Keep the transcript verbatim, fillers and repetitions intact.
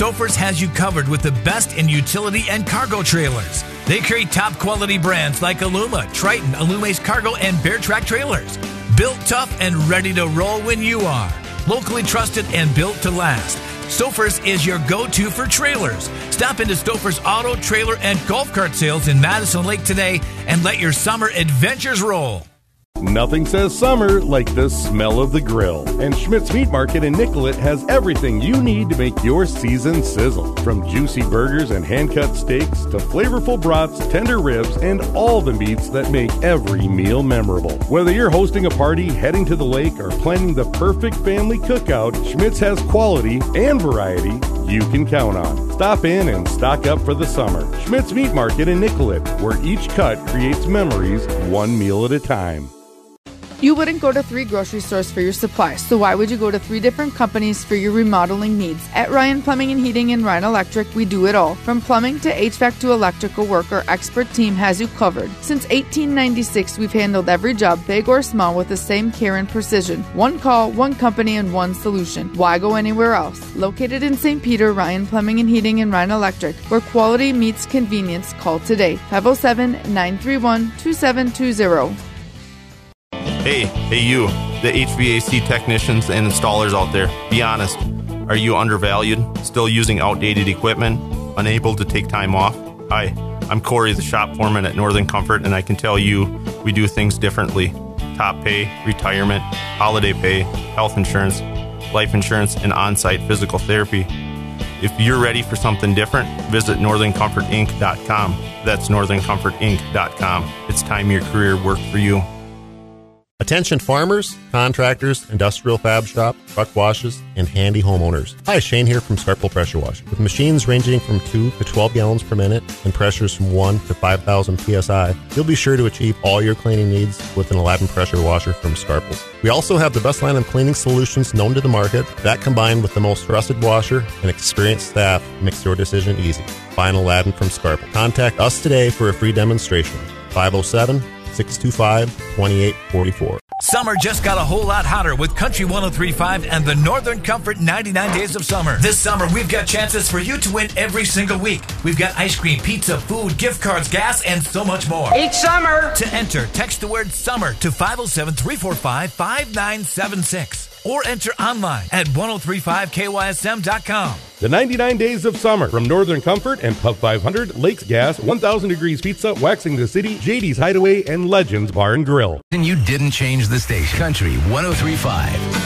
Stouffer's has you covered with the best in utility and cargo trailers. They carry top quality brands like Aluma, Triton, Alume's Cargo, and Bear Track trailers. Built tough and ready to roll when you are. Locally trusted and built to last. Stouffer's is your go-to for trailers. Stop into Stouffer's auto, trailer, and golf cart sales in Madison Lake today and let your summer adventures roll. Nothing says summer like the smell of the grill. And Schmidt's Meat Market in Nicollet has everything you need to make your season sizzle. From juicy burgers and hand-cut steaks to flavorful brats, tender ribs, and all the meats that make every meal memorable. Whether you're hosting a party, heading to the lake, or planning the perfect family cookout, Schmidt's has quality and variety you can count on. Stop in and stock up for the summer. Schmidt's Meat Market in Nicollet, where each cut creates memories one meal at a time. You wouldn't go to three grocery stores for your supplies, so why would you go to three different companies for your remodeling needs? At Ryan Plumbing and Heating and Ryan Electric, we do it all. From plumbing to H V A C to electrical work, our expert team has you covered. Since eighteen ninety-six, we've handled every job, big or small, with the same care and precision. One call, one company, and one solution. Why go anywhere else? Located in Saint Peter, Ryan Plumbing and Heating and Ryan Electric, where quality meets convenience. Call today, five oh seven, nine three one, two seven two zero. Hey, hey you, the H V A C technicians and installers out there, be honest. Are you undervalued, still using outdated equipment, unable to take time off? Hi, I'm Corey, the shop foreman at Northern Comfort, and I can tell you we do things differently. Top pay, retirement, holiday pay, health insurance, life insurance, and on-site physical therapy. If you're ready for something different, visit northern comfort inc dot com. That's northern comfort inc dot com. It's time your career worked for you. Attention farmers, contractors, industrial fab shop, truck washes, and handy homeowners. Hi, Shane here from Scarpel Pressure Washing. With machines ranging from two to twelve gallons per minute and pressures from one to five thousand P S I, you'll be sure to achieve all your cleaning needs with an Aladdin pressure washer from Scarpel. We also have the best line of cleaning solutions known to the market. That combined with the most trusted washer and experienced staff makes your decision easy. Buy an Aladdin from Scarpel. Contact us today for a free demonstration. five oh seven, six two five, two eight four four. Summer just got a whole lot hotter with Country one oh three point five and the Northern Comfort ninety-nine Days of Summer. This summer, we've got chances for you to win every single week. We've got ice cream, pizza, food, gift cards, gas, and so much more. Each summer! To enter, text the word SUMMER to five oh seven, three four five, five nine seven six or enter online at ten thirty-five K Y S M dot com. The ninety-nine Days of Summer from Northern Comfort and Pub five hundred, Lakes Gas, one thousand Degrees Pizza, Waxing the City, J D's Hideaway, and Legends Bar and Grill. And you didn't change the station. Country one oh three point five.